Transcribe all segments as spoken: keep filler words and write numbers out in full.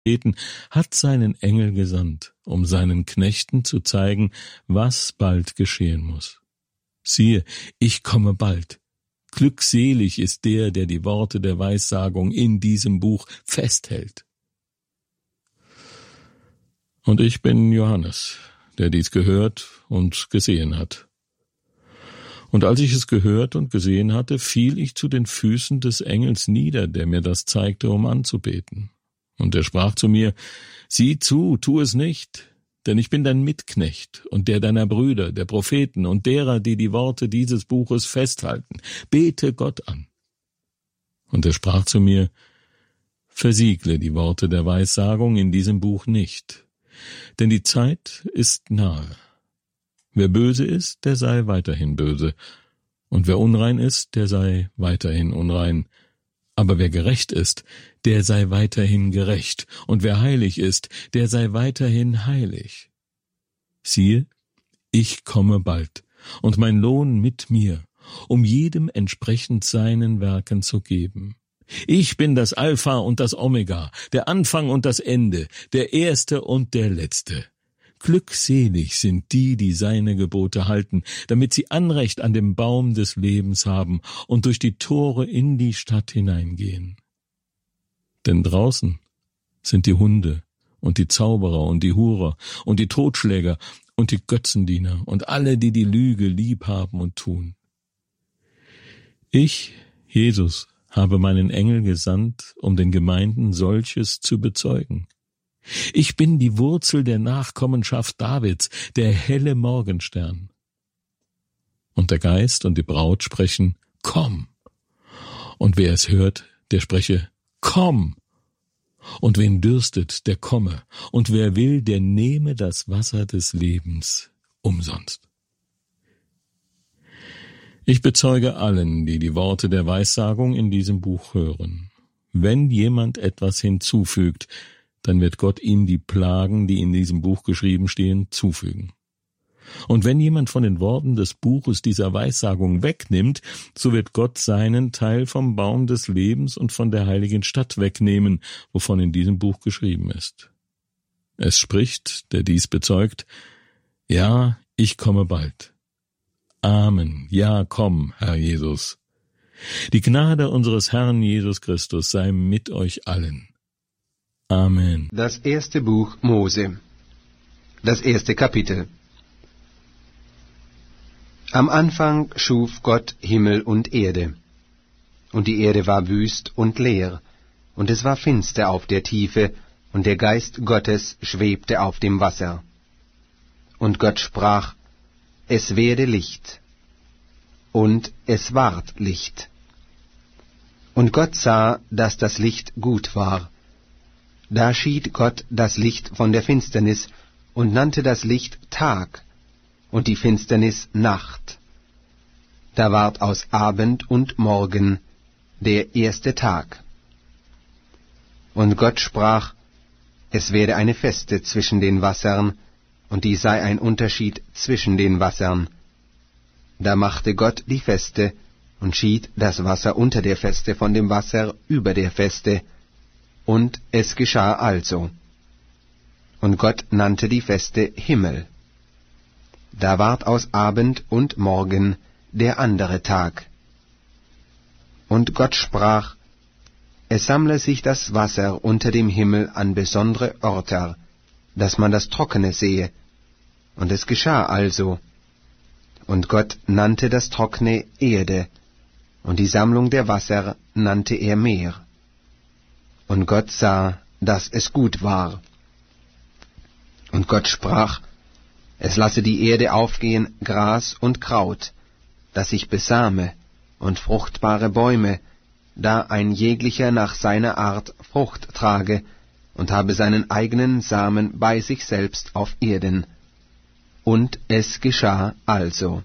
Propheten, hat seinen Engel gesandt, um seinen Knechten zu zeigen, was bald geschehen muss. Siehe, ich komme bald. Glückselig ist der, der die Worte der Weissagung in diesem Buch festhält. Und ich bin Johannes, der dies gehört und gesehen hat. Und als ich es gehört und gesehen hatte, fiel ich zu den Füßen des Engels nieder, der mir das zeigte, um anzubeten. Und er sprach zu mir, sieh zu, tu es nicht, denn ich bin dein Mitknecht und der deiner Brüder, der Propheten und derer, die die Worte dieses Buches festhalten. Bete Gott an. Und er sprach zu mir, versiegle die Worte der Weissagung in diesem Buch nicht, denn die Zeit ist nahe. Wer böse ist, der sei weiterhin böse, und wer unrein ist, der sei weiterhin unrein. Aber wer gerecht ist, der sei weiterhin gerecht, und wer heilig ist, der sei weiterhin heilig. Siehe, ich komme bald, und mein Lohn mit mir, um jedem entsprechend seinen Werken zu geben. Ich bin das Alpha und das Omega, der Anfang und das Ende, der Erste und der Letzte. Glückselig sind die, die seine Gebote halten, damit sie Anrecht an dem Baum des Lebens haben und durch die Tore in die Stadt hineingehen. Denn draußen sind die Hunde und die Zauberer und die Hurer und die Totschläger und die Götzendiener und alle, die die Lüge lieb haben und tun. Ich, Jesus, habe meinen Engel gesandt, um den Gemeinden solches zu bezeugen. Ich bin die Wurzel der Nachkommenschaft Davids, der helle Morgenstern. Und der Geist und die Braut sprechen, komm. Und wer es hört, der spreche, komm. Und wen dürstet, der komme. Und wer will, der nehme das Wasser des Lebens umsonst. Ich bezeuge allen, die die Worte der Weissagung in diesem Buch hören. Wenn jemand etwas hinzufügt, dann wird Gott ihm die Plagen, die in diesem Buch geschrieben stehen, zufügen. Und wenn jemand von den Worten des Buches dieser Weissagung wegnimmt, so wird Gott seinen Teil vom Baum des Lebens und von der heiligen Stadt wegnehmen, wovon in diesem Buch geschrieben ist. Es spricht, der dies bezeugt, ja, ich komme bald. Amen, ja, komm, Herr Jesus. Die Gnade unseres Herrn Jesus Christus sei mit euch allen. Amen. Das erste Buch Mose. Das erste Kapitel. Am Anfang schuf Gott Himmel und Erde. Und die Erde war wüst und leer, und es war finster auf der Tiefe, und der Geist Gottes schwebte auf dem Wasser. Und Gott sprach, es werde Licht. Und es ward Licht. Und Gott sah, dass das Licht gut war. Da schied Gott das Licht von der Finsternis und nannte das Licht Tag und die Finsternis Nacht. Da ward aus Abend und Morgen der erste Tag. Und Gott sprach, es werde eine Feste zwischen den Wassern, und dies sei ein Unterschied zwischen den Wassern. Da machte Gott die Feste und schied das Wasser unter der Feste von dem Wasser über der Feste, und es geschah also. Und Gott nannte die Feste Himmel. Da ward aus Abend und Morgen der andere Tag. Und Gott sprach, es sammle sich das Wasser unter dem Himmel an besondere Orter, dass man das Trockene sehe. Und es geschah also. Und Gott nannte das Trockene Erde, und die Sammlung der Wasser nannte er Meer. Und Gott sah, dass es gut war. Und Gott sprach, es lasse die Erde aufgehen Gras und Kraut, dass sich besame, und fruchtbare Bäume, da ein jeglicher nach seiner Art Frucht trage, und habe seinen eigenen Samen bei sich selbst auf Erden. Und es geschah also.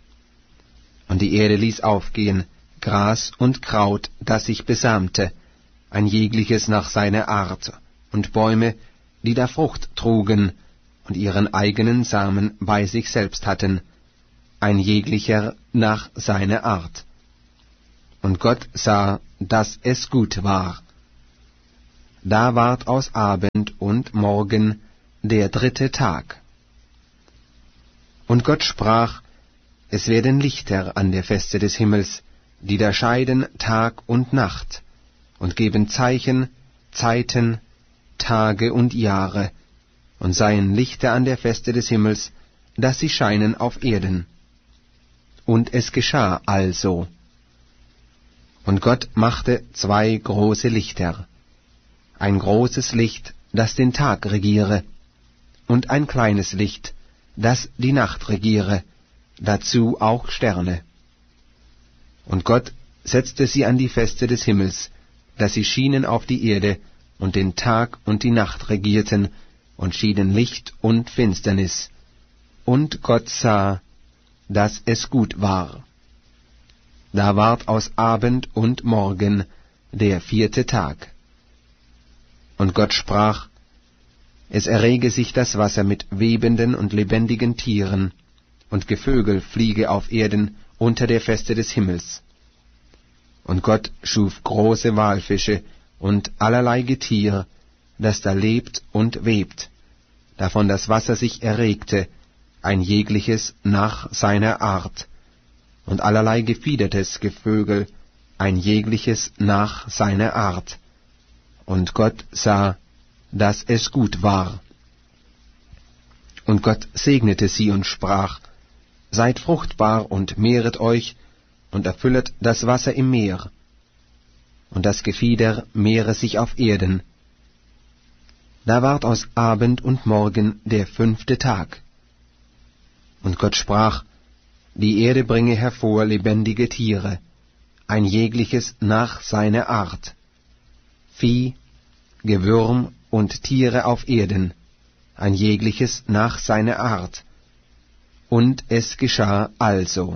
Und die Erde ließ aufgehen Gras und Kraut, das sich besamte, ein jegliches nach seiner Art, und Bäume, die da Frucht trugen und ihren eigenen Samen bei sich selbst hatten, ein jeglicher nach seiner Art. Und Gott sah, dass es gut war. da ward aus Abend und Morgen der dritte Tag. Und Gott sprach, es werden Lichter an der Feste des Himmels, die da scheiden Tag und Nacht, und geben Zeichen, Zeiten, Tage und Jahre, und seien Lichter an der Feste des Himmels, dass sie scheinen auf Erden. Und es geschah also. Und Gott machte zwei große Lichter, ein großes Licht, das den Tag regiere, und ein kleines Licht, das die Nacht regiere, dazu auch Sterne. Und Gott setzte sie an die Feste des Himmels, dass sie schienen auf die Erde, und den Tag und die Nacht regierten, und schieden Licht und Finsternis. Und Gott sah, dass es gut war. Da ward aus Abend und Morgen der vierte Tag. Und Gott sprach, es errege sich das Wasser mit webenden und lebendigen Tieren, und Gevögel fliege auf Erden unter der Feste des Himmels. Und Gott schuf große Walfische und allerlei Getier, das da lebt und webt, davon das Wasser sich erregte, ein jegliches nach seiner Art, und allerlei gefiedertes Gevögel, ein jegliches nach seiner Art. Und Gott sah, dass es gut war. Und Gott segnete sie und sprach, seid fruchtbar und mehret euch, und erfüllet das Wasser im Meer, und das Gefieder mehre sich auf Erden. Da ward aus Abend und Morgen der fünfte Tag. Und Gott sprach, die Erde bringe hervor lebendige Tiere, ein jegliches nach seiner Art, Vieh, Gewürm und Tiere auf Erden, ein jegliches nach seiner Art. Und es geschah also.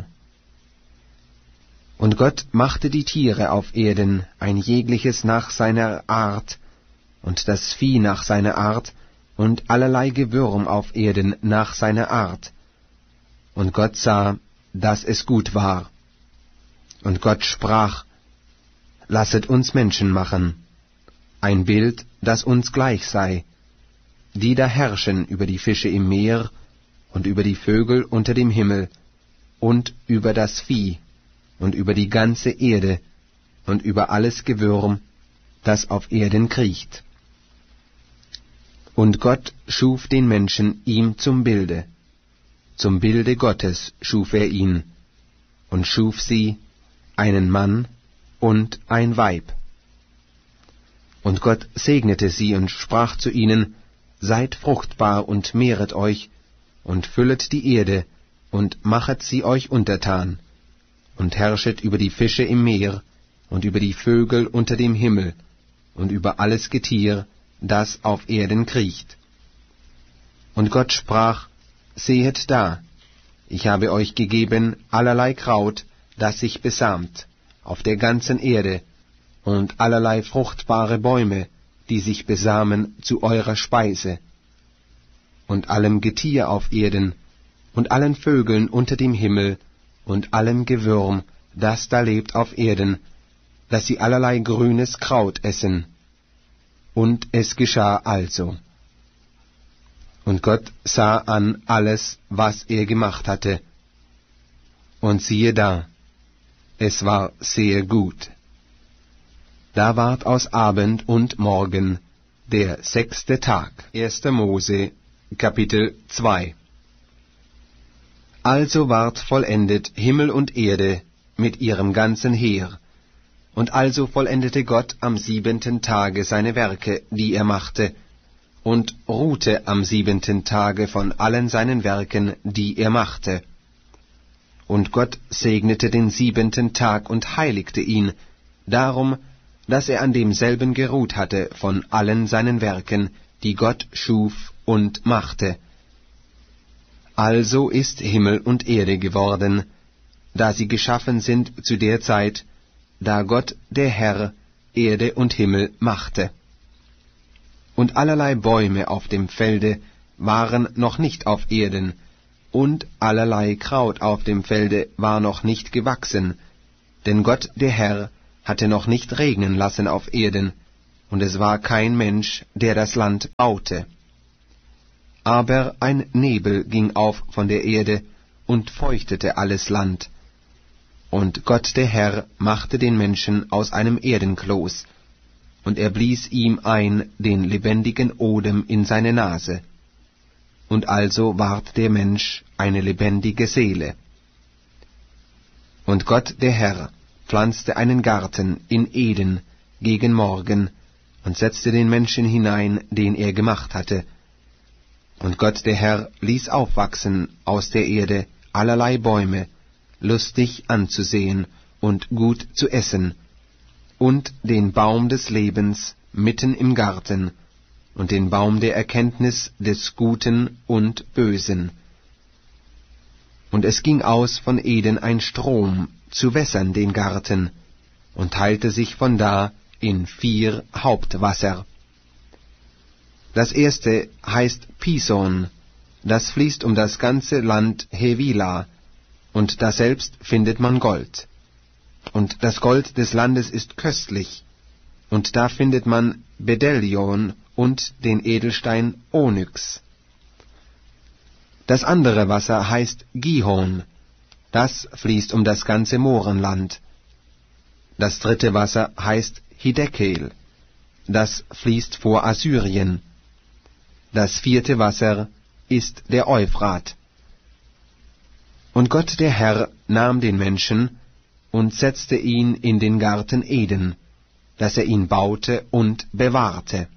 Und Gott machte die Tiere auf Erden, ein jegliches nach seiner Art, und das Vieh nach seiner Art, und allerlei Gewürm auf Erden nach seiner Art. Und Gott sah, dass es gut war. Und Gott sprach, lasset uns Menschen machen, ein Bild, das uns gleich sei, die da herrschen über die Fische im Meer, und über die Vögel unter dem Himmel, und über das Vieh, und über die ganze Erde, und über alles Gewürm, das auf Erden kriecht. Und Gott schuf den Menschen ihm zum Bilde, zum Bilde Gottes schuf er ihn, und schuf sie, einen Mann und ein Weib. Und Gott segnete sie und sprach zu ihnen, seid fruchtbar und mehret euch, und füllet die Erde, und machet sie euch untertan, und herrschet über die Fische im Meer, und über die Vögel unter dem Himmel, und über alles Getier, das auf Erden kriecht. Und Gott sprach, sehet da, ich habe euch gegeben allerlei Kraut, das sich besamt, auf der ganzen Erde, und allerlei fruchtbare Bäume, die sich besamen zu eurer Speise, und allem Getier auf Erden, und allen Vögeln unter dem Himmel, und allem Gewürm, das da lebt auf Erden, dass sie allerlei grünes Kraut essen. Und es geschah also. Und Gott sah an alles, was er gemacht hatte, und siehe da, es war sehr gut. Da ward aus Abend und Morgen der sechste Tag. erster Mose, Kapitel zwei. Also ward vollendet Himmel und Erde mit ihrem ganzen Heer, und also vollendete Gott am siebenten Tage seine Werke, die er machte, und ruhte am siebenten Tage von allen seinen Werken, die er machte. Und Gott segnete den siebenten Tag und heiligte ihn, darum, dass er an demselben geruht hatte von allen seinen Werken, die Gott schuf und machte. Also ist Himmel und Erde geworden, da sie geschaffen sind zu der Zeit, da Gott der Herr Erde und Himmel machte. Und allerlei Bäume auf dem Felde waren noch nicht auf Erden, und allerlei Kraut auf dem Felde war noch nicht gewachsen, denn Gott der Herr hatte noch nicht regnen lassen auf Erden, und es war kein Mensch, der das Land baute. Aber ein Nebel ging auf von der Erde und feuchtete alles Land. Und Gott der Herr machte den Menschen aus einem Erdenkloß, und er blies ihm ein den lebendigen Odem in seine Nase. Und also ward der Mensch eine lebendige Seele. Und Gott der Herr pflanzte einen Garten in Eden gegen Morgen und setzte den Menschen hinein, den er gemacht hatte. Und Gott der Herr ließ aufwachsen aus der Erde allerlei Bäume, lustig anzusehen und gut zu essen, und den Baum des Lebens mitten im Garten, und den Baum der Erkenntnis des Guten und Bösen. Und es ging aus von Eden ein Strom, zu wässern den Garten, und teilte sich von da in vier Hauptwasser. Das erste heißt Pison, das fließt um das ganze Land Hevila, und daselbst findet man Gold. Und das Gold des Landes ist köstlich, und da findet man Bedellion und den Edelstein Onyx. Das andere Wasser heißt Gihon, das fließt um das ganze Mohrenland. Das dritte Wasser heißt Hiddekel, das fließt vor Assyrien. Das vierte Wasser ist der Euphrat. Und Gott der Herr nahm den Menschen und setzte ihn in den Garten Eden, dass er ihn baute und bewahrte.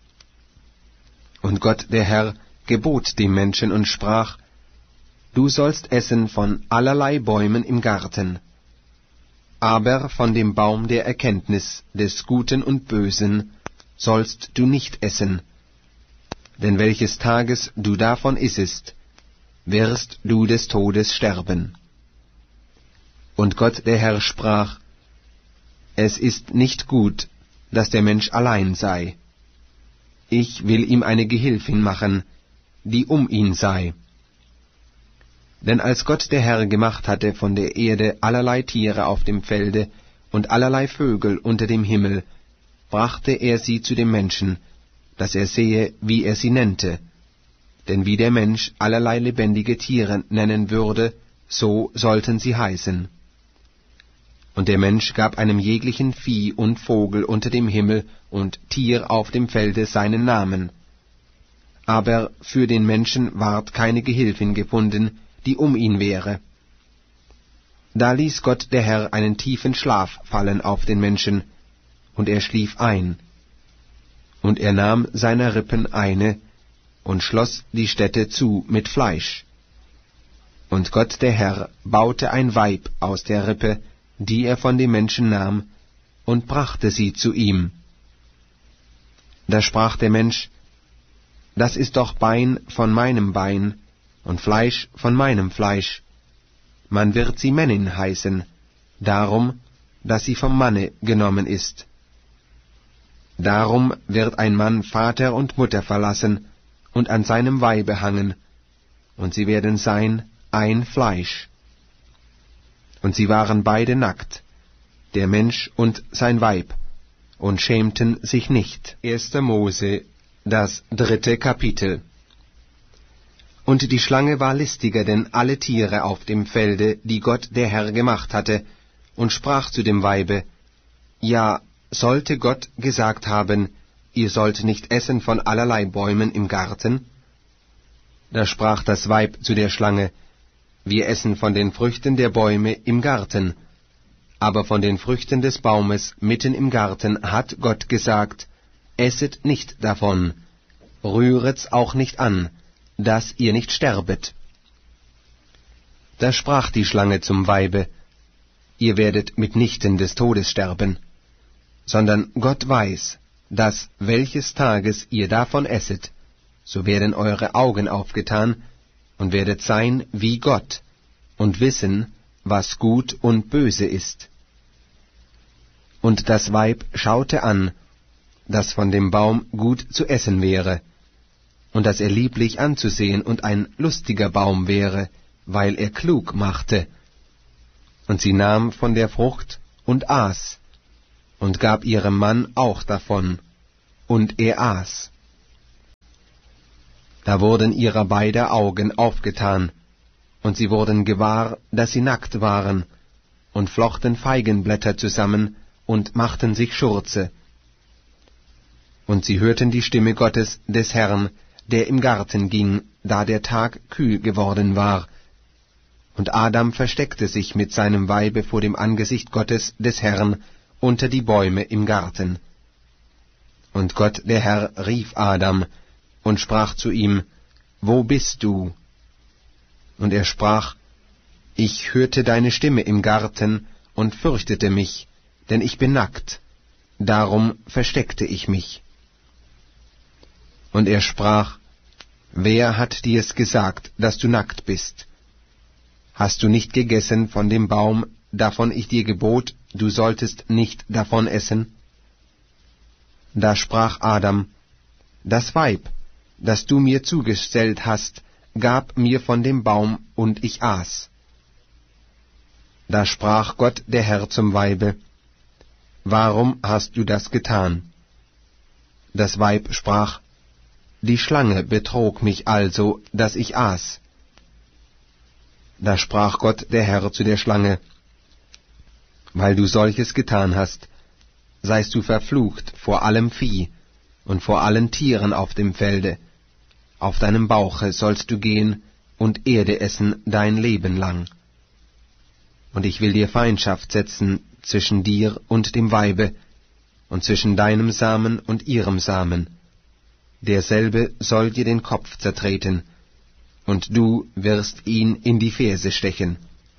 Und Gott der Herr gebot dem Menschen und sprach: Du sollst essen von allerlei Bäumen im Garten, aber von dem Baum der Erkenntnis des Guten und Bösen sollst du nicht essen, denn welches Tages du davon issest, wirst du des Todes sterben. Und Gott der Herr sprach: Es ist nicht gut, dass der Mensch allein sei. Ich will ihm eine Gehilfin machen, die um ihn sei. Denn als Gott der Herr gemacht hatte von der Erde allerlei Tiere auf dem Felde und allerlei Vögel unter dem Himmel, brachte er sie zu dem Menschen, dass er sehe, wie er sie nennte. Denn wie der Mensch allerlei lebendige Tiere nennen würde, so sollten sie heißen. Und der Mensch gab einem jeglichen Vieh und Vogel unter dem Himmel und Tier auf dem Felde seinen Namen. Aber für den Menschen ward keine Gehilfin gefunden, die um ihn wäre. Da ließ Gott der Herr einen tiefen Schlaf fallen auf den Menschen, und er schlief ein. Und er nahm seiner Rippen eine und schloss die Stätte zu mit Fleisch. Und Gott der Herr baute ein Weib aus der Rippe, die er von dem Menschen nahm, und brachte sie zu ihm. Da sprach der Mensch: Das ist doch Bein von meinem Bein und Fleisch von meinem Fleisch. Man wird sie Männin heißen, darum, dass sie vom Manne genommen ist. Darum wird ein Mann Vater und Mutter verlassen und an seinem Weibe hangen, und sie werden sein ein Fleisch. Und sie waren beide nackt, der Mensch und sein Weib, und schämten sich nicht. erster Mose, das dritte Kapitel. Und die Schlange war listiger denn alle Tiere auf dem Felde, die Gott der Herr gemacht hatte, und sprach zu dem Weibe: Ja, sollte Gott gesagt haben, ihr sollt nicht essen von allerlei Bäumen im Garten? Da sprach das Weib zu der Schlange: Wir essen von den Früchten der Bäume im Garten, aber von den Früchten des Baumes mitten im Garten hat Gott gesagt: Esset nicht davon, rühret's auch nicht an, dass ihr nicht sterbet. Da sprach die Schlange zum Weibe: Ihr werdet mitnichten des Todes sterben, sondern Gott weiß, dass welches Tages ihr davon esset, so werden eure Augen aufgetan, und werdet sein wie Gott, und wissen, was gut und böse ist. Und das Weib schaute an, dass von dem Baum gut zu essen wäre, und dass er lieblich anzusehen und ein lustiger Baum wäre, weil er klug machte. Und sie nahm von der Frucht und aß, und gab ihrem Mann auch davon, und er aß. Da wurden ihrer beider Augen aufgetan, und sie wurden gewahr, dass sie nackt waren, und flochten Feigenblätter zusammen und machten sich Schurze. Und sie hörten die Stimme Gottes des Herrn, der im Garten ging, da der Tag kühl geworden war. Und Adam versteckte sich mit seinem Weibe vor dem Angesicht Gottes des Herrn unter die Bäume im Garten. Und Gott der Herr rief Adam und sprach zu ihm, »Wo bist du?« Und er sprach, »Ich hörte deine Stimme im Garten und fürchtete mich, denn ich bin nackt, darum versteckte ich mich.« Und er sprach, »Wer hat dir's gesagt, dass du nackt bist? Hast du nicht gegessen von dem Baum, davon ich dir gebot, du solltest nicht davon essen?« Da sprach Adam, »Das Weib, das du mir zugestellt hast, gab mir von dem Baum, und ich aß.« Da sprach Gott der Herr zum Weibe, »Warum hast du das getan?« Das Weib sprach, »Die Schlange betrog mich also, dass ich aß.« Da sprach Gott der Herr zu der Schlange, »Weil du solches getan hast, seist du verflucht vor allem Vieh und vor allen Tieren auf dem Felde. Auf deinem Bauche sollst du gehen und Erde essen dein Leben lang. Und ich will dir Feindschaft setzen zwischen dir und dem Weibe, und zwischen deinem Samen und ihrem Samen. Derselbe soll dir den Kopf zertreten, und du wirst ihn in die Ferse stechen.«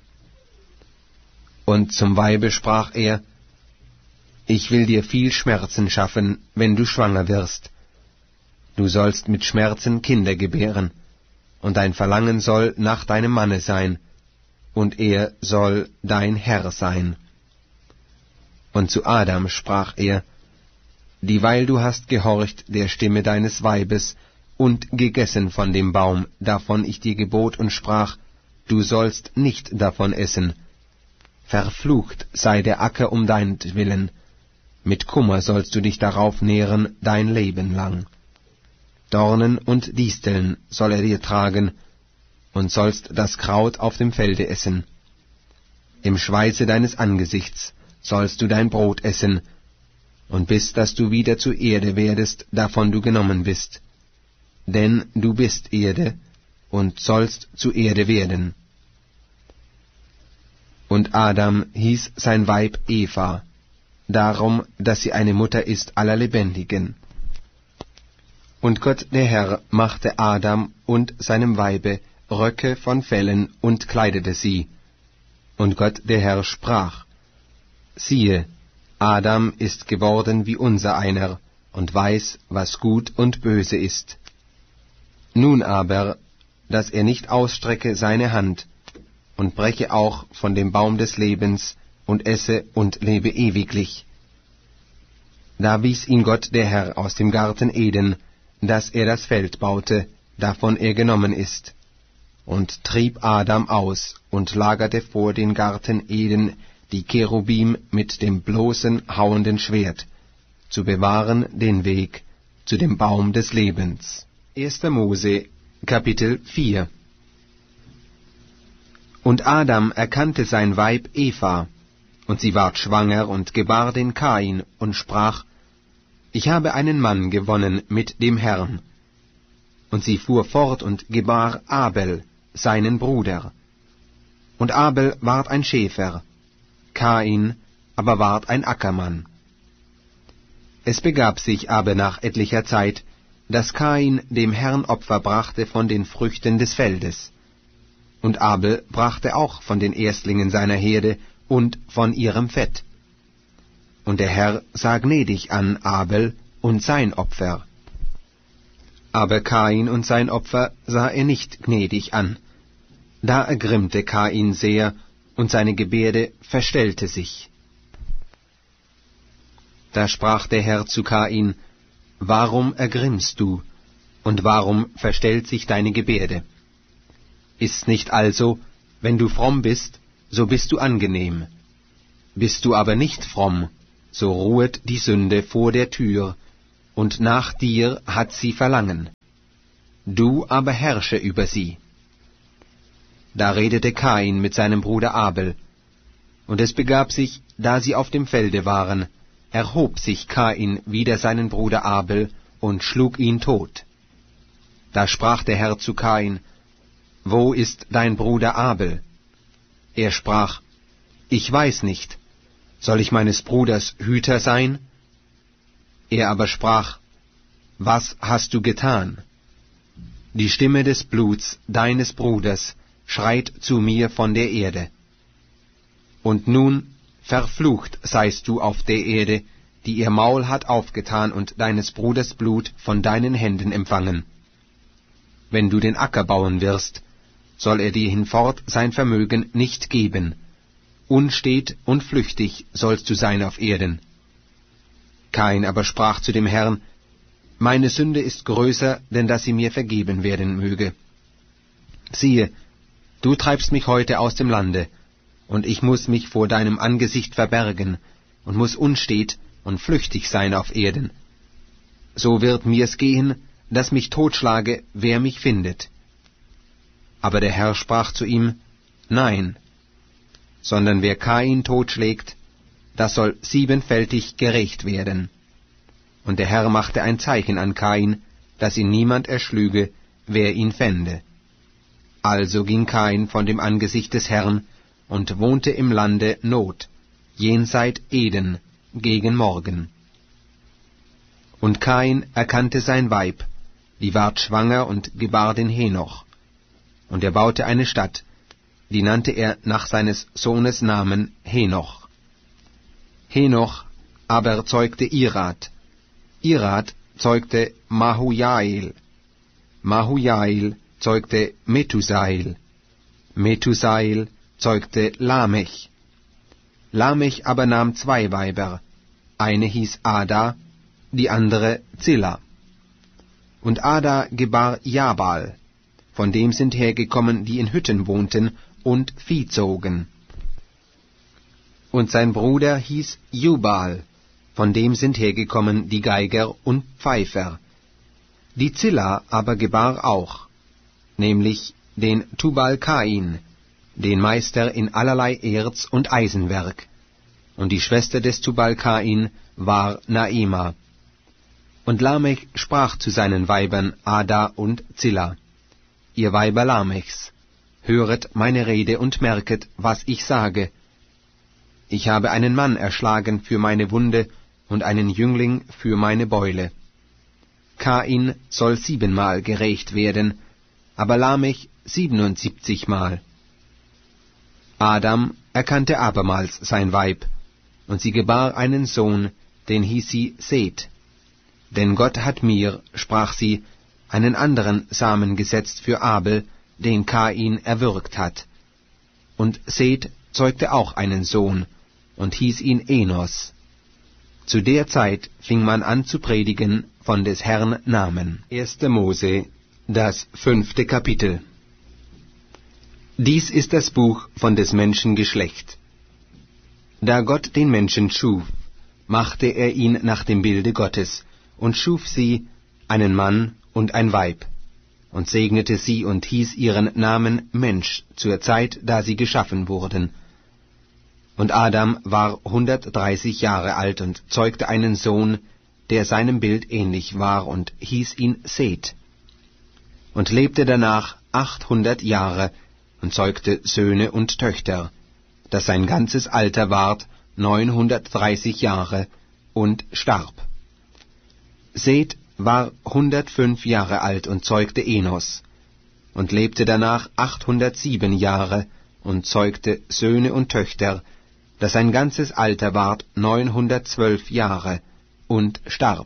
Und zum Weibe sprach er, »Ich will dir viel Schmerzen schaffen, wenn du schwanger wirst. Du sollst mit Schmerzen Kinder gebären, und dein Verlangen soll nach deinem Manne sein, und er soll dein Herr sein.« Und zu Adam sprach er, »Dieweil du hast gehorcht der Stimme deines Weibes und gegessen von dem Baum, davon ich dir gebot und sprach, du sollst nicht davon essen. Verflucht sei der Acker um deinetwillen, mit Kummer sollst du dich darauf nähren dein Leben lang. Dornen und Disteln soll er dir tragen, und sollst das Kraut auf dem Felde essen. Im Schweiße deines Angesichts sollst du dein Brot essen, und bis dass du wieder zur Erde werdest, davon du genommen bist. Denn du bist Erde, und sollst zu Erde werden. Und Adam hieß sein Weib Eva, darum, dass sie eine Mutter ist aller Lebendigen. Und Gott der Herr machte Adam und seinem Weibe Röcke von Fellen und kleidete sie. Und Gott der Herr sprach, siehe, Adam ist geworden wie unser einer und weiß, was gut und böse ist. Nun aber, dass er nicht ausstrecke seine Hand und breche auch von dem Baum des Lebens und esse und lebe ewiglich. Da wies ihn Gott der Herr aus dem Garten Eden, dass er das Feld baute, davon er genommen ist, und trieb Adam aus und lagerte vor den Garten Eden die Cherubim mit dem bloßen, hauenden Schwert, zu bewahren den Weg zu dem Baum des Lebens. erster Mose, Kapitel vier. Und Adam erkannte sein Weib Eva, und sie ward schwanger und gebar den Kain und sprach, ich habe einen Mann gewonnen mit dem Herrn. Und sie fuhr fort und gebar Abel, seinen Bruder. Und Abel ward ein Schäfer, Kain aber ward ein Ackermann. Es begab sich aber nach etlicher Zeit, dass Kain dem Herrn Opfer brachte von den Früchten des Feldes. Und Abel brachte auch von den Erstlingen seiner Herde und von ihrem Fett. Und der Herr sah gnädig an Abel und sein Opfer. Aber Kain und sein Opfer sah er nicht gnädig an. Da ergrimmte Kain sehr, und seine Gebärde verstellte sich. Da sprach der Herr zu Kain, warum ergrimmst du, und warum verstellt sich deine Gebärde? Ist's nicht also, wenn du fromm bist, so bist du angenehm. Bist du aber nicht fromm, so ruhet die Sünde vor der Tür, und nach dir hat sie Verlangen. Du aber herrsche über sie. Da redete Kain mit seinem Bruder Abel. Und es begab sich, da sie auf dem Felde waren, erhob sich Kain wider seinen Bruder Abel und schlug ihn tot. Da sprach der Herr zu Kain: Wo ist dein Bruder Abel? Er sprach: Ich weiß nicht. Soll ich meines Bruders Hüter sein? Er aber sprach: Was hast du getan? Die Stimme des Bluts deines Bruders schreit zu mir von der Erde. Und nun verflucht seist du auf der Erde, die ihr Maul hat aufgetan und deines Bruders Blut von deinen Händen empfangen. Wenn du den Acker bauen wirst, soll er dir hinfort sein Vermögen nicht geben. Unstet und flüchtig sollst du sein auf Erden. Kain aber sprach zu dem Herrn: Meine Sünde ist größer, denn dass sie mir vergeben werden möge. Siehe, du treibst mich heute aus dem Lande, und ich muß mich vor deinem Angesicht verbergen, und muß unstet und flüchtig sein auf Erden. So wird mir's gehen, dass mich totschlage, wer mich findet. Aber der Herr sprach zu ihm: Nein, sondern wer Kain totschlägt, das soll siebenfältig gerächt werden. Und der Herr machte ein Zeichen an Kain, dass ihn niemand erschlüge, wer ihn fände. Also ging Kain von dem Angesicht des Herrn und wohnte im Lande Not, jenseit Eden, gegen Morgen. Und Kain erkannte sein Weib, die ward schwanger und gebar den Henoch. Und er baute eine Stadt, die nannte er nach seines Sohnes Namen Henoch. Henoch aber zeugte Irad, Irad zeugte Mahujael, Mahujael zeugte Methusael, Methusael zeugte Lamech. Lamech aber nahm zwei Weiber, eine hieß Ada, die andere Zilla. Und Ada gebar Jabal, von dem sind hergekommen, die in Hütten wohnten und Vieh zogen. Und sein Bruder hieß Jubal, von dem sind hergekommen die Geiger und Pfeifer. Die Zilla aber gebar auch, nämlich den Tubal-Kain, den Meister in allerlei Erz- und Eisenwerk. Und die Schwester des Tubal-Kain war Naima. Und Lamech sprach zu seinen Weibern Ada und Zilla: Ihr Weiber Lamechs, höret meine Rede und merket, was ich sage. Ich habe einen Mann erschlagen für meine Wunde und einen Jüngling für meine Beule. Kain soll siebenmal gerächt werden, aber Lamech siebenundsiebzigmal. Adam erkannte abermals sein Weib, und sie gebar einen Sohn, den hieß sie Seth. Denn Gott hat mir, sprach sie, einen anderen Samen gesetzt für Abel, den Kain erwürgt hat. Und Seth zeugte auch einen Sohn, und hieß ihn Enos. Zu der Zeit fing man an zu predigen von des Herrn Namen. erster Mose, das fünfte Kapitel. Dies ist das Buch von des Menschen Geschlecht. Da Gott den Menschen schuf, machte er ihn nach dem Bilde Gottes, und schuf sie, einen Mann und ein Weib, und segnete sie und hieß ihren Namen Mensch zur Zeit, da sie geschaffen wurden. Und Adam war hundertdreißig Jahre alt und zeugte einen Sohn, der seinem Bild ähnlich war, und hieß ihn Seth. Und lebte danach achthundert Jahre und zeugte Söhne und Töchter, dass sein ganzes Alter ward neunhundertdreißig Jahre, und starb. Seth war hundertfünf Jahre alt und zeugte Enos, und lebte danach achthundertsieben Jahre und zeugte Söhne und Töchter, dass sein ganzes Alter ward neunhundertzwölf Jahre, und starb.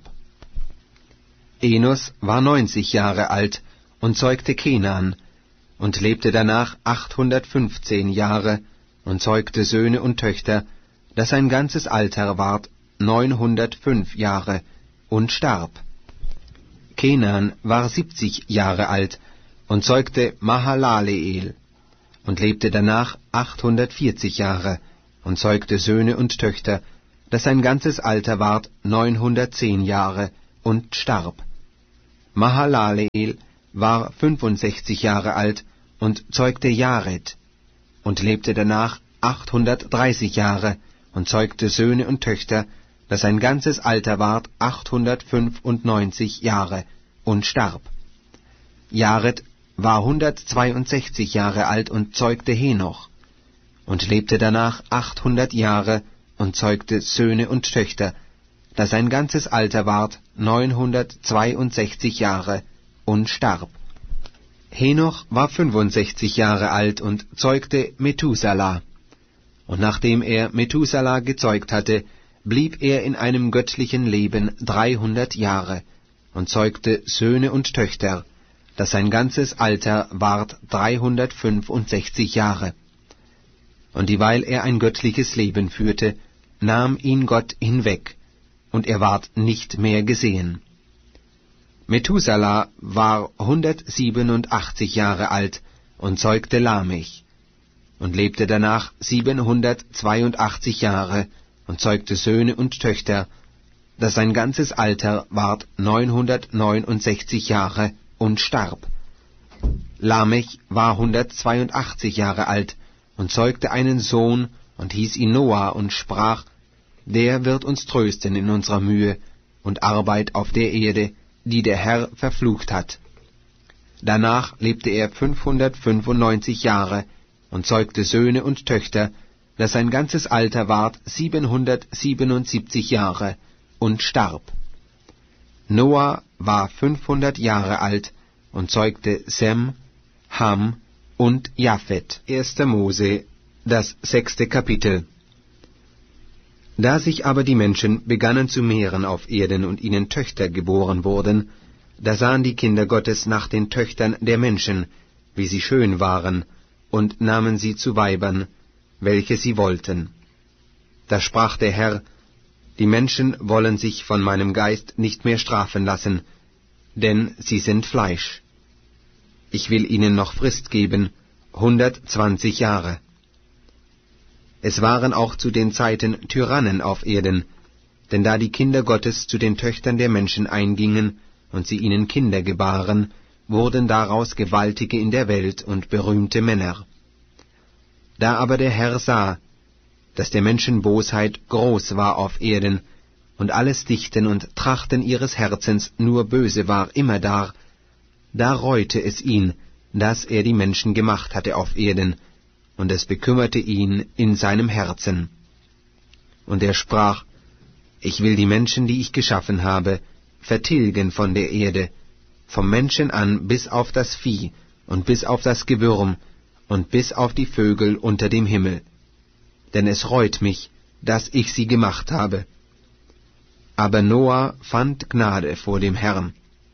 Enos war neunzig Jahre alt und zeugte Kenan, und lebte danach achthundertfünfzehn Jahre und zeugte Söhne und Töchter, dass sein ganzes Alter ward neunhundertfünf Jahre, und starb. Kenan war siebzig Jahre alt und zeugte Mahalaleel, und lebte danach achthundertvierzig Jahre und zeugte Söhne und Töchter, dass sein ganzes Alter ward neunhundertzehn Jahre, und starb. Mahalaleel war fünfundsechzig Jahre alt und zeugte Jared und lebte danach achthundertdreißig Jahre und zeugte Söhne und Töchter, dass sein ganzes Alter ward achthundertfünfundneunzig Jahre und starb. Jared war hundertzweiundsechzig Jahre alt und zeugte Henoch und lebte danach achthundert Jahre und zeugte Söhne und Töchter, dass sein ganzes Alter ward neunhundertzweiundsechzig Jahre und starb. Henoch war fünfundsechzig Jahre alt und zeugte Methuselah. Und nachdem er Methuselah gezeugt hatte, blieb er in einem göttlichen Leben dreihundert Jahre und zeugte Söhne und Töchter, dass sein ganzes Alter ward dreihundertfünfundsechzig Jahre. Und dieweil er ein göttliches Leben führte, nahm ihn Gott hinweg, und er ward nicht mehr gesehen. Methuselah war hundertsiebenundachtzig Jahre alt und zeugte Lamech, und lebte danach siebenhundertzweiundachtzig Jahre und zeugte Söhne und Töchter, dass sein ganzes Alter ward neunhundertneunundsechzig Jahre und starb. Lamech war hundertzweiundachtzig Jahre alt und zeugte einen Sohn und hieß ihn Noah und sprach, der wird uns trösten in unserer Mühe und Arbeit auf der Erde, die der Herr verflucht hat. Danach lebte er fünfhundertfünfundneunzig Jahre und zeugte Söhne und Töchter, dass sein ganzes Alter ward siebenhundertsiebenundsiebzig Jahre und starb. Noah war fünfhundert Jahre alt und zeugte Sem, Ham und Japhet. erster Mose, das sechste Kapitel. Da sich aber die Menschen begannen zu mehren auf Erden und ihnen Töchter geboren wurden, da sahen die Kinder Gottes nach den Töchtern der Menschen, wie sie schön waren, und nahmen sie zu Weibern, welche sie wollten. Da sprach der Herr, die Menschen wollen sich von meinem Geist nicht mehr strafen lassen, denn sie sind Fleisch. Ich will ihnen noch Frist geben, hundertzwanzig Jahre. Es waren auch zu den Zeiten Tyrannen auf Erden, denn da die Kinder Gottes zu den Töchtern der Menschen eingingen und sie ihnen Kinder gebaren, wurden daraus Gewaltige in der Welt und berühmte Männer. Da aber der Herr sah, dass der Menschen Bosheit groß war auf Erden, und alles Dichten und Trachten ihres Herzens nur böse war immerdar, da reute es ihn, dass er die Menschen gemacht hatte auf Erden, und es bekümmerte ihn in seinem Herzen. Und er sprach, ich will die Menschen, die ich geschaffen habe, vertilgen von der Erde, vom Menschen an bis auf das Vieh und bis auf das Gewürm und bis auf die Vögel unter dem Himmel. Denn es reut mich, dass ich sie gemacht habe. Aber Noah fand Gnade vor dem Herrn.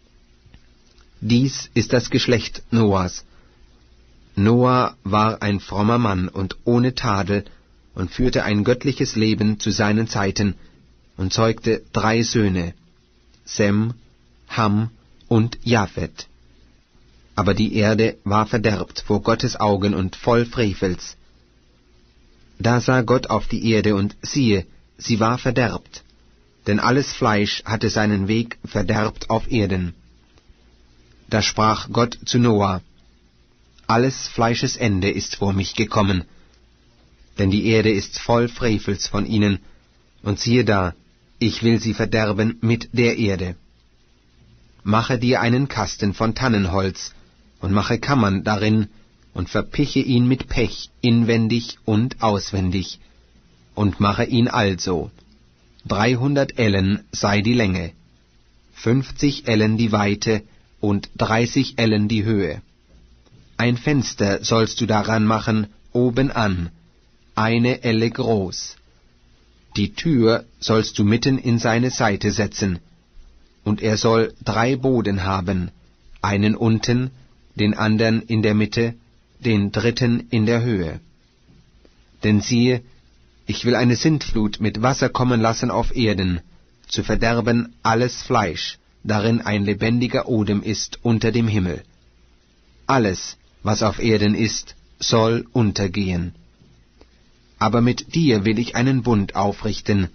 Dies ist das Geschlecht Noahs. Noah war ein frommer Mann und ohne Tadel und führte ein göttliches Leben zu seinen Zeiten und zeugte drei Söhne, Sem, Ham und Japhet. Aber die Erde war verderbt vor Gottes Augen und voll Frevels. Da sah Gott auf die Erde, und siehe, sie war verderbt, denn alles Fleisch hatte seinen Weg verderbt auf Erden. Da sprach Gott zu Noah, alles Fleisches Ende ist vor mich gekommen, denn die Erde ist voll Frevels von ihnen, und siehe da, ich will sie verderben mit der Erde. Mache dir einen Kasten von Tannenholz, und mache Kammern darin, und verpiche ihn mit Pech inwendig und auswendig, und mache ihn also. Dreihundert Ellen sei die Länge, fünfzig Ellen die Weite und dreißig Ellen die Höhe. Ein Fenster sollst du daran machen, oben an, eine Elle groß. Die Tür sollst du mitten in seine Seite setzen, und er soll drei Boden haben, einen unten, den andern in der Mitte, den dritten in der Höhe. Denn siehe, ich will eine Sintflut mit Wasser kommen lassen auf Erden, zu verderben alles Fleisch, darin ein lebendiger Odem ist unter dem Himmel. Alles, was auf Erden ist, soll untergehen. Aber mit dir will ich einen Bund aufrichten,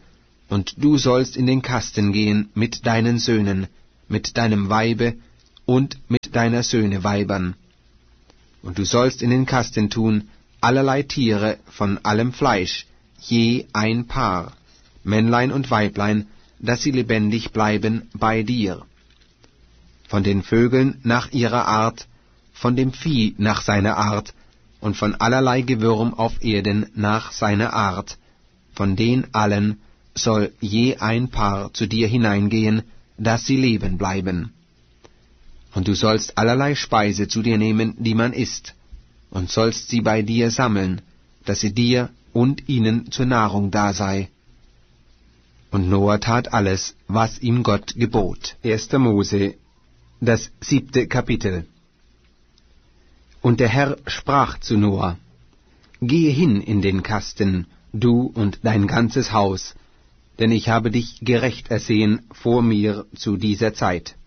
Und du sollst in den Kasten gehen mit deinen Söhnen, mit deinem Weibe und mit deiner Söhne Weibern. Und du sollst in den Kasten tun allerlei Tiere von allem Fleisch, je ein Paar, Männlein und Weiblein, dass sie lebendig bleiben bei dir. Von den Vögeln nach ihrer Art, von dem Vieh nach seiner Art, und von allerlei Gewürm auf Erden nach seiner Art, von den allen soll je ein Paar zu dir hineingehen, dass sie leben bleiben. Und du sollst allerlei Speise zu dir nehmen, die man isst, und sollst sie bei dir sammeln, dass sie dir und ihnen zur Nahrung da sei. Und Noah tat alles, was ihm Gott gebot. erster Mose, das siebte Kapitel. Und der Herr sprach zu Noah: Gehe hin in den Kasten, du und dein ganzes Haus, denn ich habe dich gerecht ersehen vor mir zu dieser Zeit.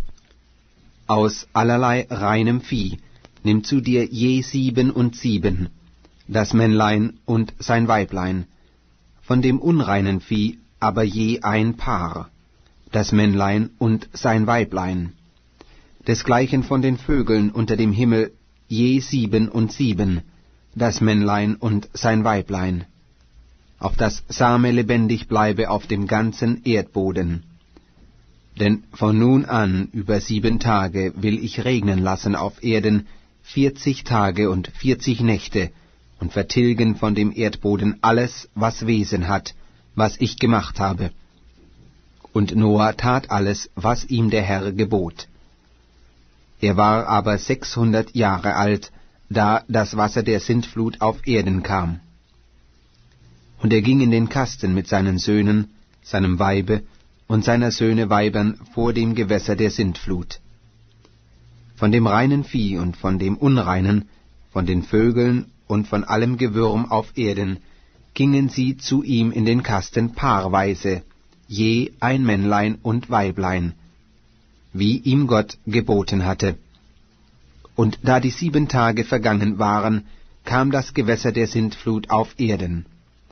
Aus allerlei reinem Vieh nimm zu dir je sieben und sieben, das Männlein und sein Weiblein, von dem unreinen Vieh aber je ein Paar, das Männlein und sein Weiblein, desgleichen von den Vögeln unter dem Himmel je sieben und sieben, das Männlein und sein Weiblein, auf das Same lebendig bleibe auf dem ganzen Erdboden. Denn von nun an über sieben Tage will ich regnen lassen auf Erden, vierzig Tage und vierzig Nächte, und vertilgen von dem Erdboden alles, was Wesen hat, was ich gemacht habe. Und Noah tat alles, was ihm der Herr gebot. Er war aber sechshundert Jahre alt, da das Wasser der Sintflut auf Erden kam. Und er ging in den Kasten mit seinen Söhnen, seinem Weibe und seiner Söhne Weibern vor dem Gewässer der Sintflut. Von dem reinen Vieh und von dem unreinen, von den Vögeln und von allem Gewürm auf Erden, gingen sie zu ihm in den Kasten paarweise, je ein Männlein und Weiblein, wie ihm Gott geboten hatte. Und da die sieben Tage vergangen waren, kam das Gewässer der Sintflut auf Erden.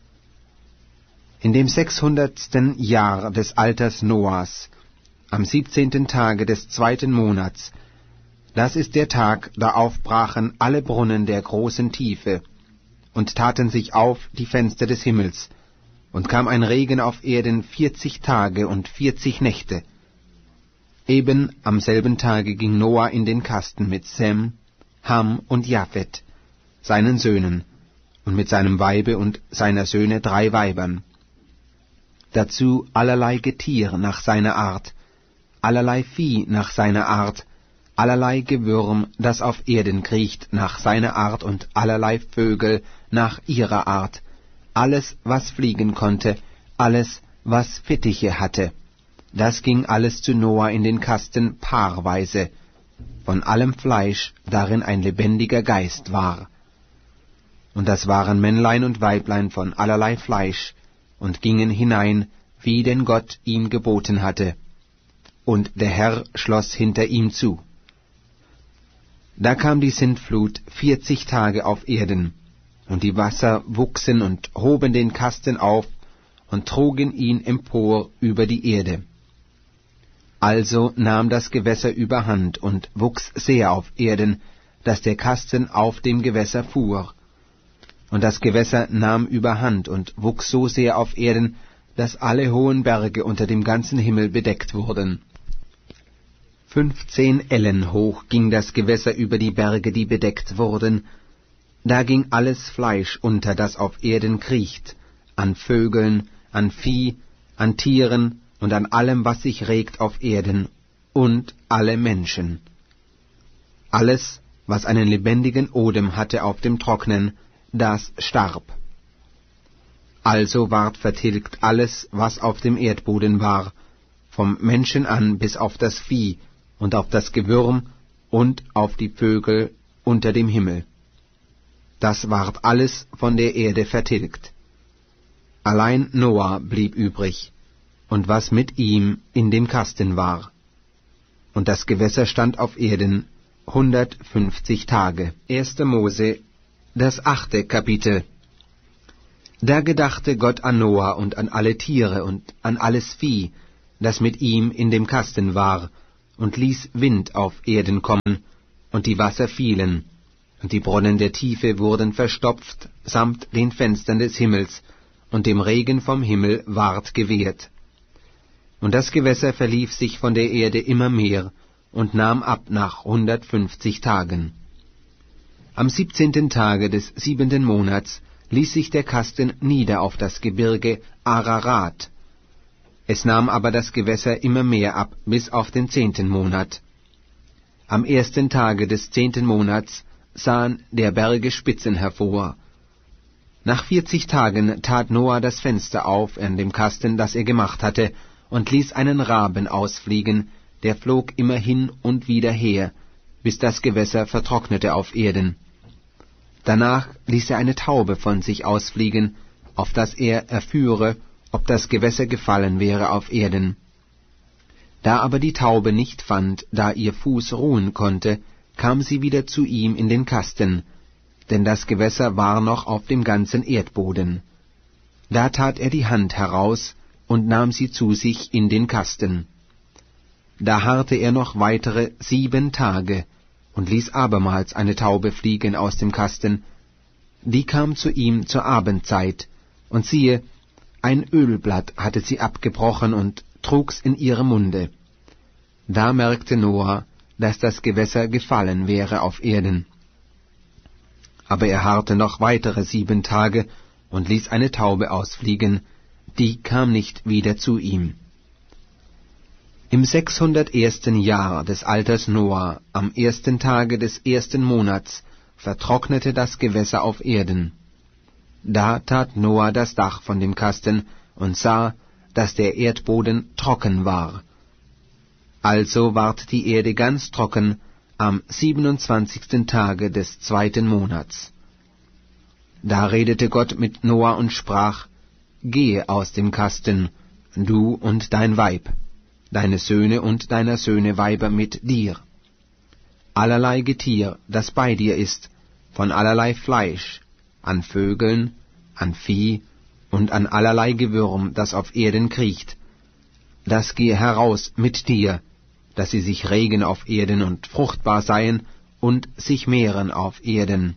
In dem sechshundertsten Jahr des Alters Noahs, am siebzehnten Tage des zweiten Monats, das ist der Tag, da aufbrachen alle Brunnen der großen Tiefe und taten sich auf die Fenster des Himmels, und kam ein Regen auf Erden vierzig Tage und vierzig Nächte. Eben am selben Tage ging Noah in den Kasten mit Sem, Ham und Japhet, seinen Söhnen, und mit seinem Weibe und seiner Söhne drei Weibern. Dazu allerlei Getier nach seiner Art, allerlei Vieh nach seiner Art, allerlei Gewürm, das auf Erden kriecht, nach seiner Art, und allerlei Vögel nach ihrer Art, alles, was fliegen konnte, alles, was Fittiche hatte. Das ging alles zu Noah in den Kasten paarweise, von allem Fleisch, darin ein lebendiger Geist war. Und das waren Männlein und Weiblein von allerlei Fleisch, und gingen hinein, wie denn Gott ihm geboten hatte. Und der Herr schloss hinter ihm zu. Da kam die Sintflut vierzig Tage auf Erden, und die Wasser wuchsen und hoben den Kasten auf und trugen ihn empor über die Erde. Also nahm das Gewässer überhand und wuchs sehr auf Erden, dass der Kasten auf dem Gewässer fuhr. Und das Gewässer nahm überhand und wuchs so sehr auf Erden, dass alle hohen Berge unter dem ganzen Himmel bedeckt wurden. Fünfzehn Ellen hoch ging das Gewässer über die Berge, die bedeckt wurden. Da ging alles Fleisch unter, das auf Erden kriecht, an Vögeln, an Vieh, an Tieren und an allem, was sich regt auf Erden, und alle Menschen. Alles, was einen lebendigen Odem hatte auf dem Trocknen, das starb. Also ward vertilgt alles, was auf dem Erdboden war, vom Menschen an bis auf das Vieh und auf das Gewürm und auf die Vögel unter dem Himmel. Das ward alles von der Erde vertilgt. Allein Noah blieb übrig, und was mit ihm in dem Kasten war. Und das Gewässer stand auf Erden hundertfünfzig Tage. erster Mose, das achte Kapitel. Da gedachte Gott an Noah und an alle Tiere und an alles Vieh, das mit ihm in dem Kasten war, und ließ Wind auf Erden kommen, und die Wasser fielen, und die Brunnen der Tiefe wurden verstopft, samt den Fenstern des Himmels, und dem Regen vom Himmel ward gewehrt. Und das Gewässer verlief sich von der Erde immer mehr, und nahm ab nach hundertfünfzig Tagen. Am siebzehnten Tage des siebenten Monats ließ sich der Kasten nieder auf das Gebirge Ararat. Es nahm aber das Gewässer immer mehr ab, bis auf den zehnten Monat. Am ersten Tage des zehnten Monats sahen der Berge Spitzen hervor. Nach vierzig Tagen tat Noah das Fenster auf an dem Kasten, das er gemacht hatte, und ließ einen Raben ausfliegen, der flog immer hin und wieder her, bis das Gewässer vertrocknete auf Erden. Danach ließ er eine Taube von sich ausfliegen, auf dass er erführe, ob das Gewässer gefallen wäre auf Erden. Da aber die Taube nicht fand, da ihr Fuß ruhen konnte, kam sie wieder zu ihm in den Kasten, denn das Gewässer war noch auf dem ganzen Erdboden. Da tat er die Hand heraus und nahm sie zu sich in den Kasten. Da harrte er noch weitere sieben Tage und ließ abermals eine Taube fliegen aus dem Kasten. Die kam zu ihm zur Abendzeit, und siehe, ein Ölblatt hatte sie abgebrochen und trug's in ihrem Munde. Da merkte Noah, dass das Gewässer gefallen wäre auf Erden. Aber er harrte noch weitere sieben Tage und ließ eine Taube ausfliegen, die kam nicht wieder zu ihm. Im sechshundertersten Jahr des Alters Noah, am ersten Tage des ersten Monats, vertrocknete das Gewässer auf Erden. Da tat Noah das Dach von dem Kasten und sah, dass der Erdboden trocken war. Also ward die Erde ganz trocken am siebenundzwanzigsten Tage des zweiten Monats. Da redete Gott mit Noah und sprach: Gehe aus dem Kasten, du und dein Weib, deine Söhne und deiner Söhne Weiber mit dir. Allerlei Getier, das bei dir ist, von allerlei Fleisch, an Vögeln, an Vieh und an allerlei Gewürm, das auf Erden kriecht, das gehe heraus mit dir, dass sie sich regen auf Erden und fruchtbar seien und sich mehren auf Erden.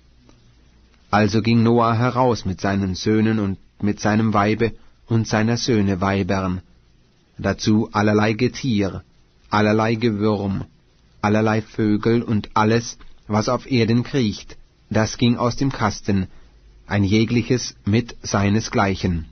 Also ging Noah heraus mit seinen Söhnen und mit seinem Weibe und seiner Söhne Weibern, dazu allerlei Getier, allerlei Gewürm, allerlei Vögel und alles, was auf Erden kriecht, das ging aus dem Kasten, ein jegliches mit seinesgleichen.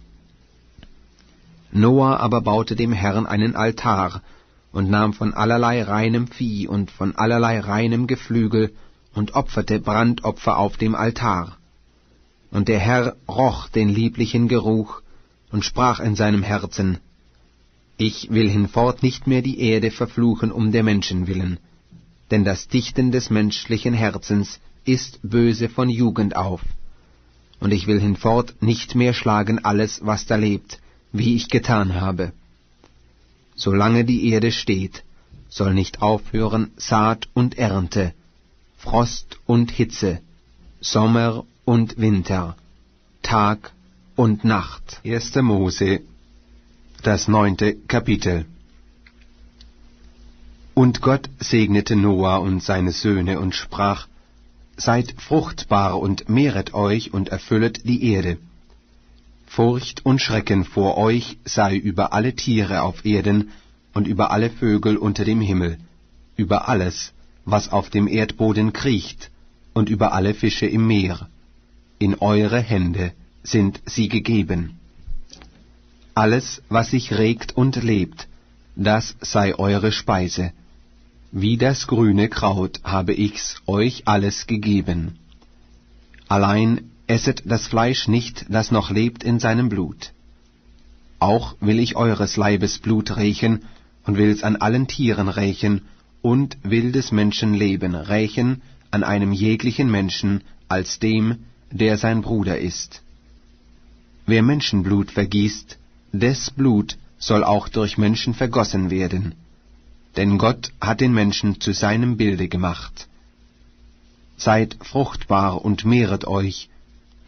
Noah aber baute dem Herrn einen Altar und nahm von allerlei reinem Vieh und von allerlei reinem Geflügel und opferte Brandopfer auf dem Altar. Und der Herr roch den lieblichen Geruch und sprach in seinem Herzen: Ich will hinfort nicht mehr die Erde verfluchen um der Menschen willen, denn das Dichten des menschlichen Herzens ist böse von Jugend auf. Und ich will hinfort nicht mehr schlagen alles, was da lebt, wie ich getan habe. Solange die Erde steht, soll nicht aufhören Saat und Ernte, Frost und Hitze, Sommer und Winter, Tag und Nacht. erster Mose, das neunte Kapitel. Und Gott segnete Noah und seine Söhne und sprach: Seid fruchtbar und mehret euch und erfüllet die Erde. Furcht und Schrecken vor euch sei über alle Tiere auf Erden und über alle Vögel unter dem Himmel, über alles, was auf dem Erdboden kriecht, und über alle Fische im Meer. In eure Hände sind sie gegeben. Alles, was sich regt und lebt, das sei eure Speise. Wie das grüne Kraut habe ich's euch alles gegeben. Allein esset das Fleisch nicht, das noch lebt in seinem Blut. Auch will ich eures Leibes Blut rächen und will's an allen Tieren rächen und will des Menschen Leben rächen an einem jeglichen Menschen als dem, der sein Bruder ist. Wer Menschenblut vergießt, des Blut soll auch durch Menschen vergossen werden. Denn Gott hat den Menschen zu seinem Bilde gemacht. Seid fruchtbar und mehret euch,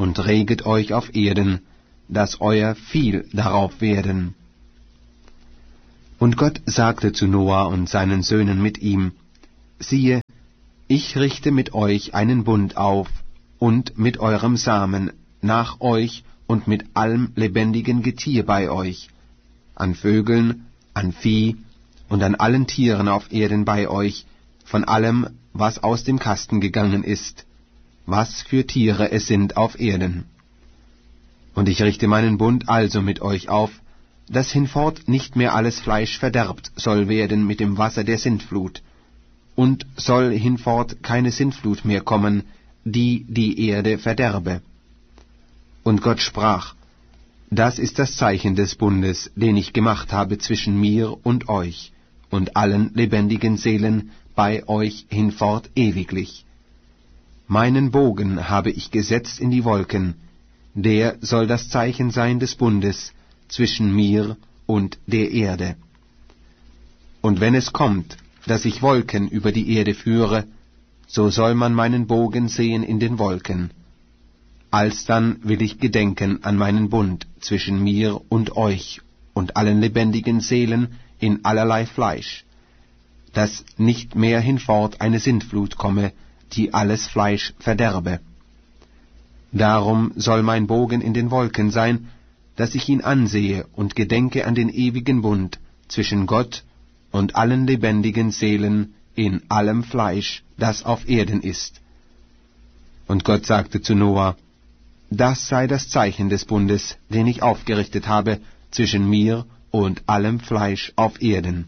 und reget euch auf Erden, dass euer viel darauf werden. Und Gott sagte zu Noah und seinen Söhnen mit ihm, siehe, ich richte mit euch einen Bund auf, und mit eurem Samen nach euch und mit allem lebendigen Getier bei euch, an Vögeln, an Vieh und an allen Tieren auf Erden bei euch, von allem, was aus dem Kasten gegangen ist, was für Tiere es sind auf Erden. Und ich richte meinen Bund also mit euch auf, dass hinfort nicht mehr alles Fleisch verderbt soll werden mit dem Wasser der Sintflut, und soll hinfort keine Sintflut mehr kommen, die die Erde verderbe. Und Gott sprach, das ist das Zeichen des Bundes, den ich gemacht habe zwischen mir und euch und allen lebendigen Seelen bei euch hinfort ewiglich. Meinen Bogen habe ich gesetzt in die Wolken, der soll das Zeichen sein des Bundes zwischen mir und der Erde. Und wenn es kommt, dass ich Wolken über die Erde führe, so soll man meinen Bogen sehen in den Wolken. Alsdann will ich gedenken an meinen Bund zwischen mir und euch und allen lebendigen Seelen in allerlei Fleisch, dass nicht mehr hinfort eine Sintflut komme, die alles Fleisch verderbe. Darum soll mein Bogen in den Wolken sein, dass ich ihn ansehe und gedenke an den ewigen Bund zwischen Gott und allen lebendigen Seelen in allem Fleisch, das auf Erden ist. Und Gott sagte zu Noah, das sei das Zeichen des Bundes, den ich aufgerichtet habe zwischen mir und allem Fleisch auf Erden.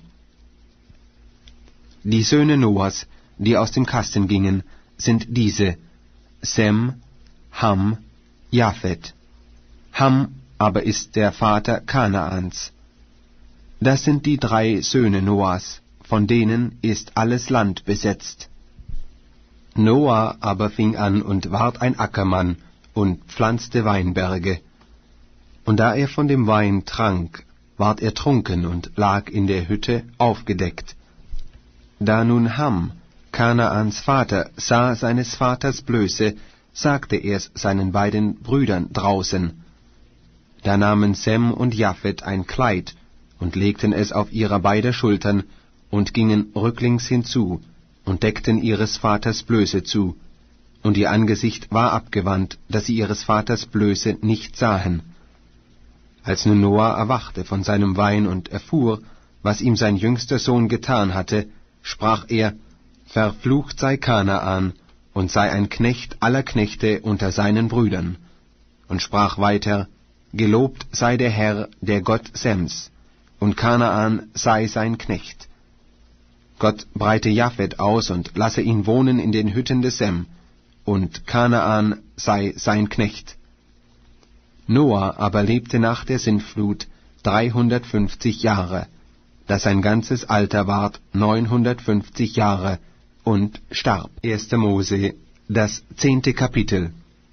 Die Söhne Noahs, die aus dem Kasten gingen, sind diese, Sem, Ham, Japhet. Ham aber ist der Vater Kanaans. Das sind die drei Söhne Noahs, von denen ist alles Land besetzt. Noah aber fing an und ward ein Ackermann und pflanzte Weinberge. Und da er von dem Wein trank, ward er trunken und lag in der Hütte aufgedeckt. Da nun Ham, Kanaans Vater, sah seines Vaters Blöße, sagte er's seinen beiden Brüdern draußen. Da nahmen Sem und Japhet ein Kleid und legten es auf ihrer beider Schultern und gingen rücklings hinzu und deckten ihres Vaters Blöße zu, und ihr Angesicht war abgewandt, dass sie ihres Vaters Blöße nicht sahen. Als nun Noah erwachte von seinem Wein und erfuhr, was ihm sein jüngster Sohn getan hatte, sprach er, verflucht sei Kanaan und sei ein Knecht aller Knechte unter seinen Brüdern, und sprach weiter, gelobt sei der Herr, der Gott Sems, und Kanaan sei sein Knecht. Gott breite Japhet aus und lasse ihn wohnen in den Hütten des Sem, und Kanaan sei sein Knecht. Noah aber lebte nach der Sintflut dreihundertfünfzig Jahre, dass sein ganzes Alter ward neunhundertfünfzig Jahre, und starb. erster Mose, das zehnte Kapitel.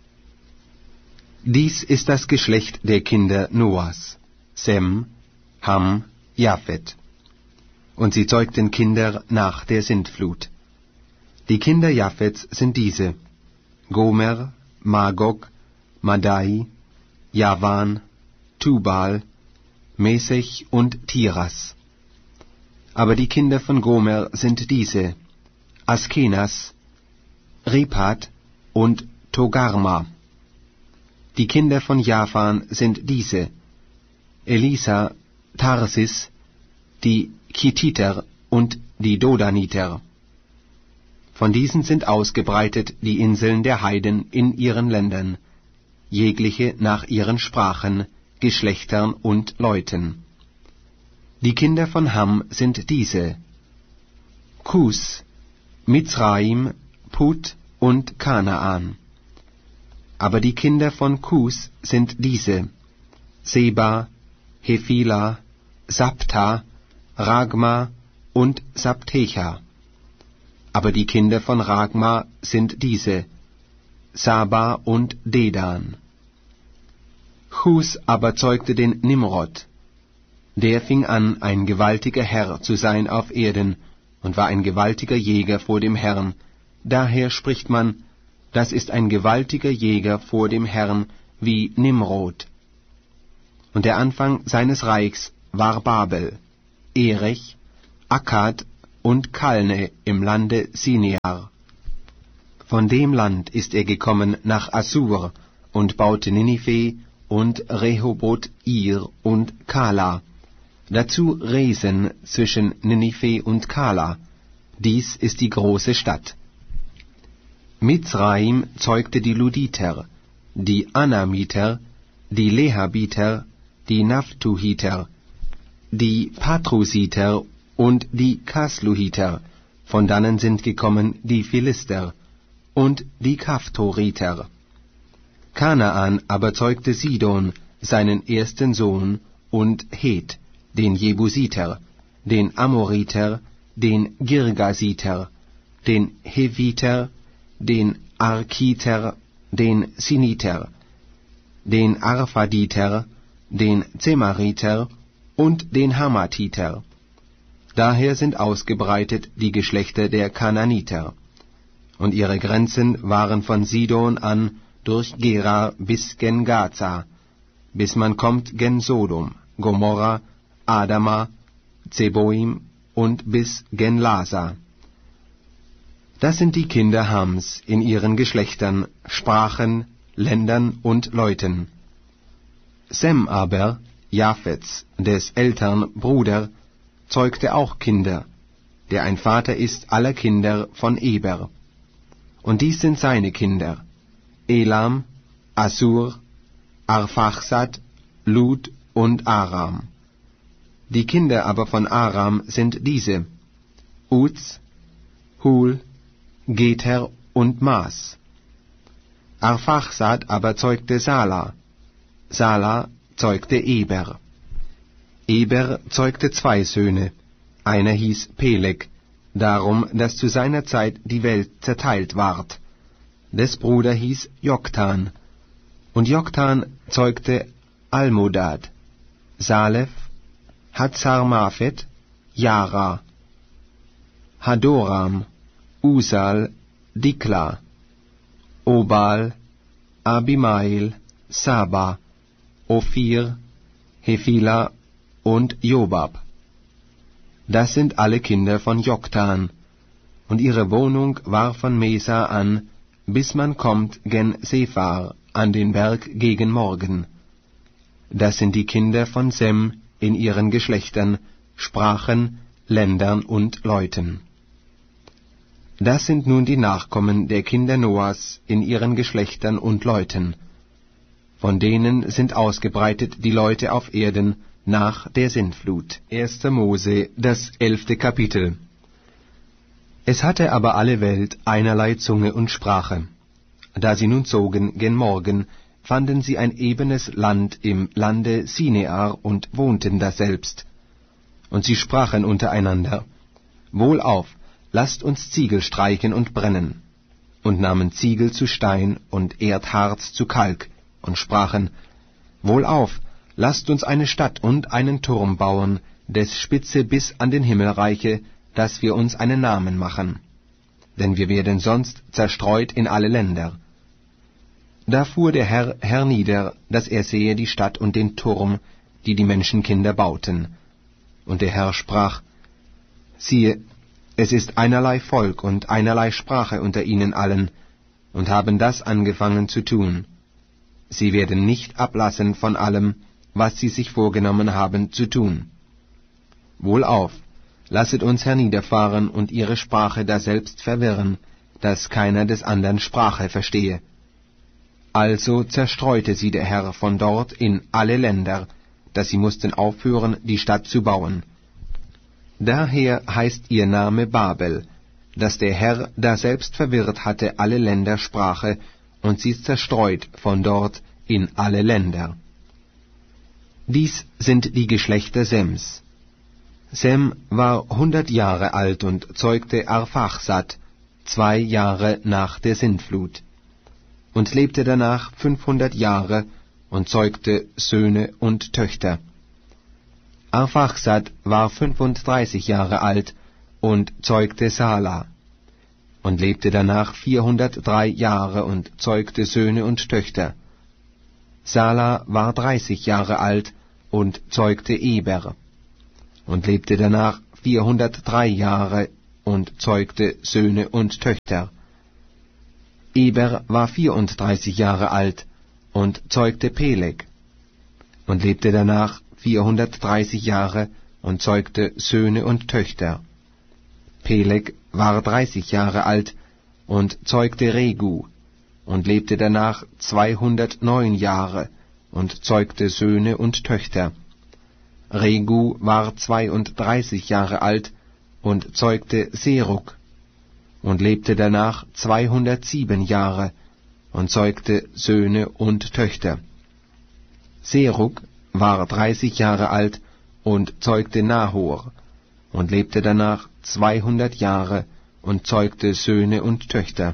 Dies ist das Geschlecht der Kinder Noahs, Sem, Ham, Japhet. Und sie zeugten Kinder nach der Sintflut. Die Kinder Japhets sind diese, Gomer, Magog, Madai, Javan, Tubal, Mesech und Tiras. Aber die Kinder von Gomer sind diese, Askenas, Ripat und Togarma. Die Kinder von Javan sind diese, Elisa, Tarsis, die Chititer und die Dodaniter. Von diesen sind ausgebreitet die Inseln der Heiden in ihren Ländern, jegliche nach ihren Sprachen, Geschlechtern und Leuten. Die Kinder von Ham sind diese, Kus, Mizraim, Put und Kanaan. Aber die Kinder von Kus sind diese, Seba, Hephila, Sabta, Ragma und Sabtecha. Aber die Kinder von Ragma sind diese, Saba und Dedan. Chus aber zeugte den Nimrod. Der fing an, ein gewaltiger Herr zu sein auf Erden, und war ein gewaltiger Jäger vor dem Herrn. Daher spricht man, das ist ein gewaltiger Jäger vor dem Herrn wie Nimrod. Und der Anfang seines Reichs war Babel, Erech, Akkad und Kalne im Lande Sinear. Von dem Land ist er gekommen nach Assur und baute Ninive und Rehoboth-Ir und Kala, dazu Resen zwischen Ninive und Kala. Dies ist die große Stadt. Mizraim zeugte die Luditer, die Anamiter, die Lehabiter, die Naphtuhiter, die Patrusiter und die Kasluhiter, von dannen sind gekommen die Philister, und die Kaphtoriter. Kanaan aber zeugte Sidon, seinen ersten Sohn, und Het, den Jebusiter, den Amoriter, den Girgasiter, den Heviter, den Arkiter, den Siniter, den Arphaditer, den Zemariter und den Hamatiter. Daher sind ausgebreitet die Geschlechter der Kananiter. Und ihre Grenzen waren von Sidon an durch Gerar bis gen Gaza, bis man kommt gen Sodom, Gomorra, Adama, Zeboim und bis gen Lasa. Das sind die Kinder Hams in ihren Geschlechtern, Sprachen, Ländern und Leuten. Sem aber, Japhets, des ältern Bruder, zeugte auch Kinder, der ein Vater ist aller Kinder von Eber. Und dies sind seine Kinder, Elam, Assur, Arphaxad, Lud und Aram. Die Kinder aber von Aram sind diese, Uz, Hul, Geter und Mas. Arphaxad aber zeugte Sala, Sala zeugte Eber. Eber zeugte zwei Söhne, einer hieß Peleg, darum, dass zu seiner Zeit die Welt zerteilt ward. Des Bruder hieß Joktan, und Joktan zeugte Almodad, Salef, Hazarmaphet, Jara, Hadoram, Usal, Dikla, Obal, Abimael, Saba, Ophir, Hephila und Jobab. Das sind alle Kinder von Joktan, und ihre Wohnung war von Mesa an, bis man kommt gen Sephar, an den Berg gegen Morgen. Das sind die Kinder von Sem in ihren Geschlechtern, Sprachen, Ländern und Leuten. Das sind nun die Nachkommen der Kinder Noahs in ihren Geschlechtern und Leuten. Von denen sind ausgebreitet die Leute auf Erden nach der Sintflut. erster Mose, das elfte Kapitel. Es hatte aber alle Welt einerlei Zunge und Sprache. Da sie nun zogen gen Morgen, fanden sie ein ebenes Land im Lande Sinear und wohnten daselbst. Und sie sprachen untereinander, Wohlauf, lasst uns Ziegel streichen und brennen. Und nahmen Ziegel zu Stein und Erdharz zu Kalk, und sprachen, Wohlauf, lasst uns eine Stadt und einen Turm bauen, des Spitze bis an den Himmel reiche, dass wir uns einen Namen machen. Denn wir werden sonst zerstreut in alle Länder. Da fuhr der Herr hernieder, dass er sehe die Stadt und den Turm, die die Menschenkinder bauten. Und der Herr sprach, siehe, es ist einerlei Volk und einerlei Sprache unter ihnen allen, und haben das angefangen zu tun. Sie werden nicht ablassen von allem, was sie sich vorgenommen haben zu tun. Wohlauf, lasset uns herniederfahren und ihre Sprache daselbst verwirren, dass keiner des andern Sprache verstehe. Also zerstreute sie der Herr von dort in alle Länder, dass sie mussten aufhören, die Stadt zu bauen. Daher heißt ihr Name Babel, dass der Herr daselbst verwirrt hatte alle Ländersprache, und sie zerstreut von dort in alle Länder. Dies sind die Geschlechter Sems. Sem war hundert Jahre alt und zeugte Arphaxad, zwei Jahre nach der Sintflut, und lebte danach fünfhundert Jahre und zeugte Söhne und Töchter. Arphaxad war fünfunddreißig Jahre alt und zeugte Sala. und lebte danach vierhundertdrei Jahre und zeugte Söhne und Töchter. Sala war dreißig Jahre alt und zeugte Eber, und lebte danach vierhundertdrei Jahre und zeugte Söhne und Töchter. Eber war vierunddreißig Jahre alt und zeugte Peleg, und lebte danach vierhundertdreißig Jahre und zeugte Söhne und Töchter. Peleg war dreißig Jahre alt und zeugte Regu, und lebte danach zweihundertneun Jahre und zeugte Söhne und Töchter. Regu war zweiunddreißig Jahre alt und zeugte Serug, und lebte danach zweihundertsieben Jahre und zeugte Söhne und Töchter. Serug war dreißig Jahre alt und zeugte Nahor, und lebte danach zweihundert Jahre und zeugte Söhne und Töchter.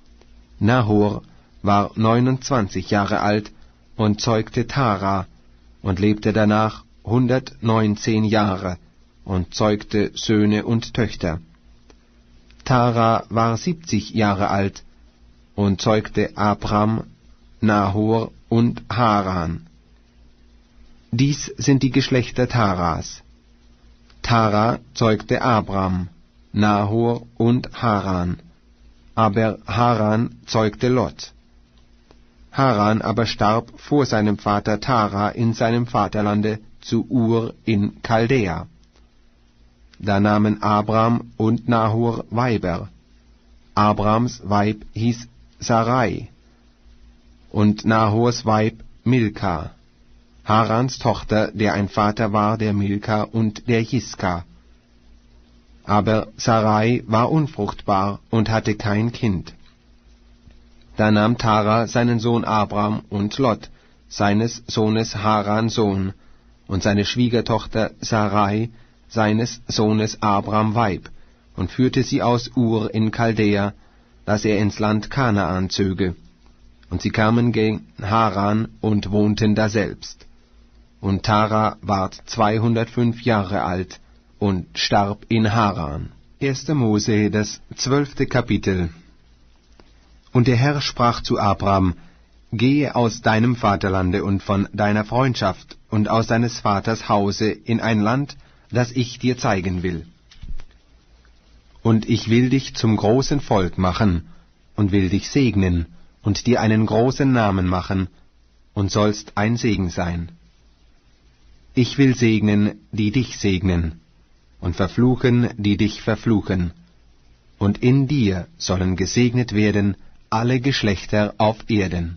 Nahor war neunundzwanzig Jahre alt und zeugte Tara, und lebte danach hundertneunzehn Jahre und zeugte Söhne und Töchter. Tara war siebzig Jahre alt und zeugte Abram, Nahor und Haran. Dies sind die Geschlechter Taras. Tara zeugte Abram, Nahor und Haran, aber Haran zeugte Lot. Haran aber starb vor seinem Vater Tara in seinem Vaterlande zu Ur in Chaldea. Da nahmen Abram und Nahor Weiber. Abrams Weib hieß Sarai, und Nahors Weib Milka, Harans Tochter, der ein Vater war der Milka und der Jiska. Aber Sarai war unfruchtbar und hatte kein Kind. Da nahm Tara seinen Sohn Abram und Lot, seines Sohnes Haran Sohn, und seine Schwiegertochter Sarai, seines Sohnes Abram Weib, und führte sie aus Ur in Chaldea, dass er ins Land Kanaan zöge. Und sie kamen gen Haran und wohnten daselbst. Und Tara ward zweihundertfünf Jahre alt und starb in Haran. erster Mose, das zwölfte Kapitel. Und der Herr sprach zu Abram: Gehe aus deinem Vaterlande und von deiner Freundschaft und aus deines Vaters Hause in ein Land, das ich dir zeigen will. Und ich will dich zum großen Volk machen, und will dich segnen, und dir einen großen Namen machen, und sollst ein Segen sein. Ich will segnen, die dich segnen, und verfluchen, die dich verfluchen. Und in dir sollen gesegnet werden alle Geschlechter auf Erden.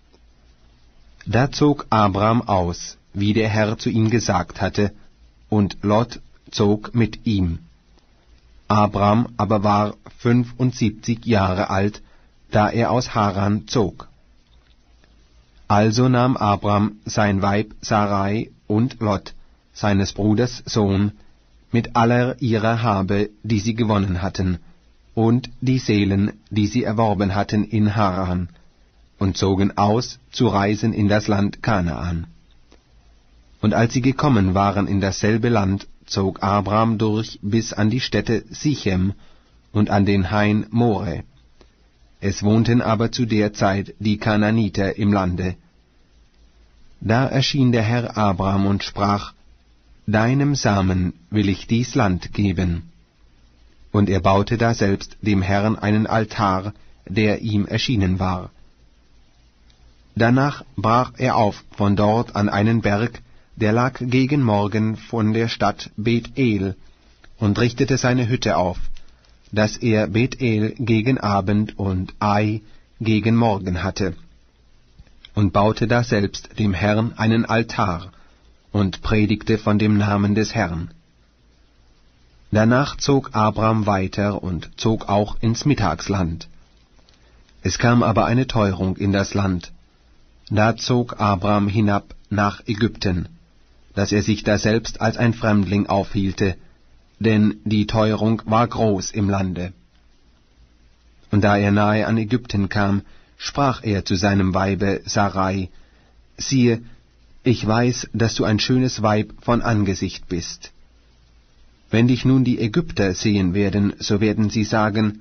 Da zog Abram aus, wie der Herr zu ihm gesagt hatte, und Lot zog mit ihm. Abram aber war fünfundsiebzig Jahre alt, da er aus Haran zog. Also nahm Abram sein Weib Sarai und Lot, seines Bruders Sohn, mit aller ihrer Habe, die sie gewonnen hatten, und die Seelen, die sie erworben hatten in Haran, und zogen aus, zu reisen in das Land Kanaan. Und als sie gekommen waren in dasselbe Land, zog Abram durch bis an die Stätte Sichem und an den Hain More. Es wohnten aber zu der Zeit die Kanaaniter im Lande. Da erschien der Herr Abram und sprach: Deinem Samen will ich dies Land geben. Und er baute daselbst dem Herrn einen Altar, der ihm erschienen war. Danach brach er auf von dort an einen Berg, der lag gegen Morgen von der Stadt Bethel, und richtete seine Hütte auf, dass er Bethel gegen Abend und Ai gegen Morgen hatte, und baute daselbst dem Herrn einen Altar, und predigte von dem Namen des Herrn. Danach zog Abram weiter und zog auch ins Mittagsland. Es kam aber eine Teuerung in das Land. Da zog Abram hinab nach Ägypten, dass er sich daselbst als ein Fremdling aufhielte, denn die Teuerung war groß im Lande. Und da er nahe an Ägypten kam, sprach er zu seinem Weibe Sarai: Siehe, ich weiß, dass du ein schönes Weib von Angesicht bist. Wenn dich nun die Ägypter sehen werden, so werden sie sagen: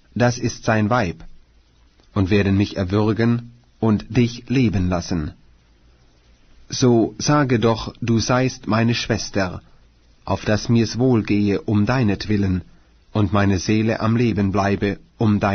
das ist sein Weib, und werden mich erwürgen und dich leben lassen. So sage doch, du seist meine Schwester, auf dass mir's wohlgehe um deinetwillen, und meine Seele am Leben bleibe um dein